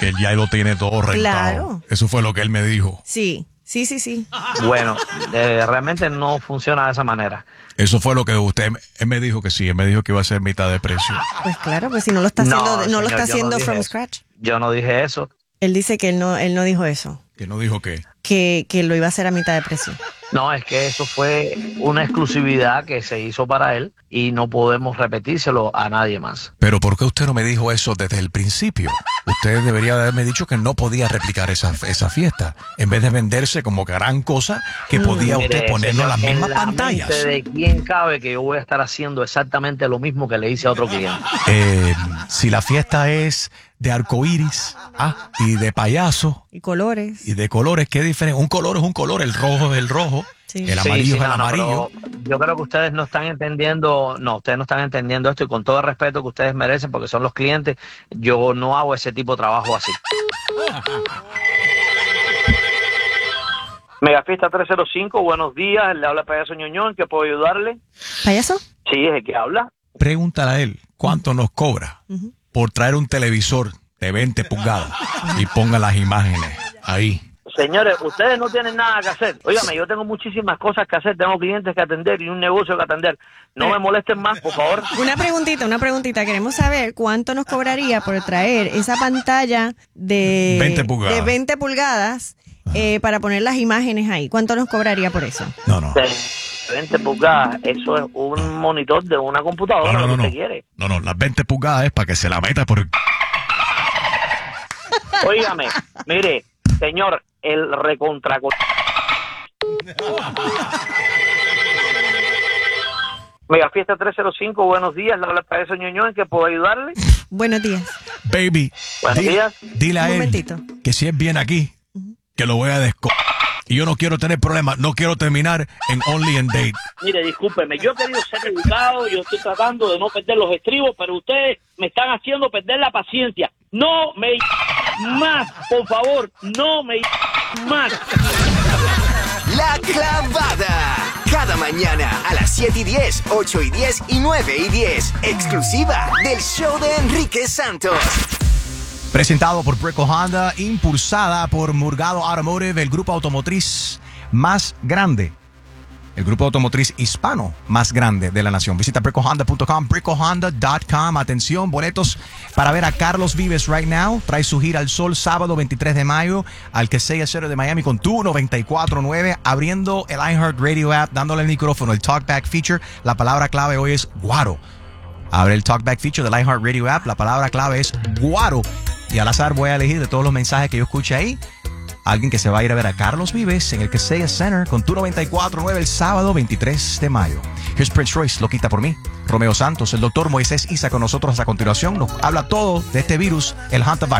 que él ya lo tiene todo rentado. Claro. Eso fue lo que él me dijo. Sí. Bueno, realmente no funciona de esa manera. Eso fue lo que él me dijo que sí, él me dijo que iba a ser mitad de precio. Pues claro, pues si no lo está haciendo, no lo está haciendo from scratch. Yo no dije eso. Él dice que él no dijo eso. ¿Que no dijo qué? Que lo iba a hacer a mitad de precio. No, es que eso fue una exclusividad que se hizo para él y no podemos repetírselo a nadie más. Pero ¿por qué usted no me dijo eso desde el principio? Usted debería haberme dicho que no podía replicar esa fiesta, en vez de venderse como gran cosa que podía usted ponerlo en las mismas pantallas. ¿De quién cabe que yo voy a estar haciendo exactamente lo mismo que le hice a otro cliente? Si la fiesta es de arcoíris y de payaso y colores. Y de colores, ¿qué diferencia? Un color es un color, el rojo es el rojo, el amarillo es el amarillo. Yo creo que ustedes no están entendiendo, esto, y con todo el respeto que ustedes merecen porque son los clientes, yo no hago ese tipo de trabajo así. Megafiesta 305, buenos días, le habla Payaso Ñoño, ¿en qué puedo ayudarle? ¿Payaso? Sí, es el que habla. Pregúntale a él cuánto nos cobra por traer un televisor de 20 pulgadas y ponga las imágenes ahí. Señores, ustedes no tienen nada que hacer. Óigame, yo tengo muchísimas cosas que hacer, tengo clientes que atender y un negocio que atender. No me molesten más, por favor. Una preguntita. Queremos saber cuánto nos cobraría por traer esa pantalla de 20 pulgadas para poner las imágenes ahí. ¿Cuánto nos cobraría por eso? No. 20 pulgadas, eso es un monitor de una computadora, lo que usted quiere. No, las 20 pulgadas es para que se la meta por... Óigame, mire, señor, el recontra... Megafiesta 305, buenos días, le habla Payaso Ñoño, ¿en qué puedo ayudarle? Buenos días. Baby, buenos días. Dile a él que si es bien aquí, que lo voy a y yo no quiero tener problemas, no quiero terminar en Only and Date. Mire, discúlpeme, yo he querido ser educado, yo estoy tratando de no perder los estribos, pero ustedes me están haciendo perder la paciencia. No me más, por favor, no me más. La Clavada, cada mañana a las 7:10, 8:10 y 9:10, exclusiva del show de Enrique Santos. Presentado por Brico Honda, impulsada por Murgado Automotive, el grupo automotriz más grande, el grupo automotriz hispano más grande de la nación. Visita bricohonda.com, bricohonda.com. Atención, boletos para ver a Carlos Vives right now. Trae su gira al sol sábado 23 de mayo al Quesaya Center de Miami con tu 94.9, abriendo el iHeartRadio app, dándole el micrófono, el talkback feature. La palabra clave hoy es guaro. Abre el talkback feature del iHeartRadio app. La palabra clave es guaro. Y al azar voy a elegir de todos los mensajes que yo escuche ahí alguien que se va a ir a ver a Carlos Vives en el Quesaya Center con tu 94.9 el sábado 23 de mayo. Here's Prince Royce, lo quita por mí. Romeo Santos, el doctor Moisés Isa con nosotros a continuación. Nos habla todo de este virus, el hantavirus.